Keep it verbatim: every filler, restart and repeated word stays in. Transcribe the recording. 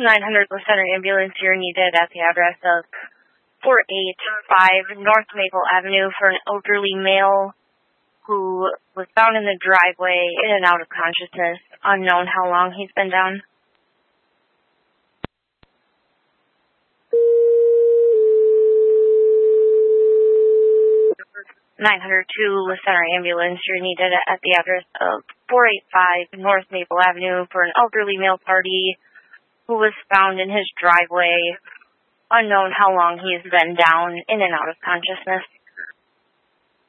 nine hundred Center ambulance, you're needed at the address of four eighty-five North Maple Avenue for an elderly male who was found in the driveway, in and out of consciousness, unknown how long he's been down. nine hundred two Center ambulance, you're needed at the address of four eighty-five North Maple Avenue for an elderly male party who was found in his driveway, unknown how long he's been down, in and out of consciousness.